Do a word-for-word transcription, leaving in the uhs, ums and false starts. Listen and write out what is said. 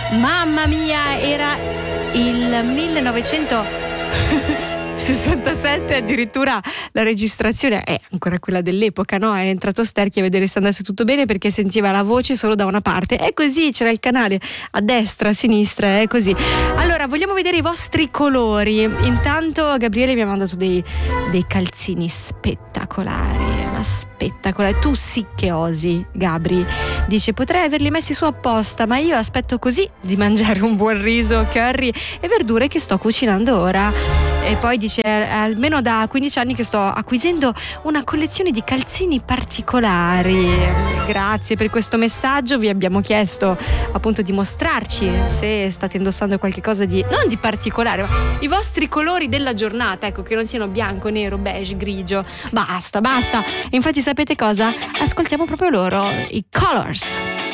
Mamma mia, era il millenovecentosessantasette addirittura la registrazione è ancora quella dell'epoca, no? È entrato Sterchi a vedere se andasse tutto bene perché sentiva la voce solo da una parte. È così, c'era il canale a destra, a sinistra, è così. Allora, vogliamo vedere i vostri colori. Intanto Gabriele mi ha mandato dei, dei calzini spettacolari, ma spettacolari. Tu sì che osi, Gabri. Dice, potrei averli messi su apposta, ma io aspetto così di mangiare un buon riso, curry e verdure che sto cucinando ora. E poi dice, almeno da quindici anni che sto acquisendo una collezione di calzini particolari. Grazie per questo messaggio. Vi abbiamo chiesto appunto di mostrarci se state indossando qualche cosa di, non di particolare, ma i vostri colori della giornata, ecco, che non siano bianco, nero, beige, grigio. Basta, basta. Infatti sapete cosa? Ascoltiamo proprio loro, i Colors.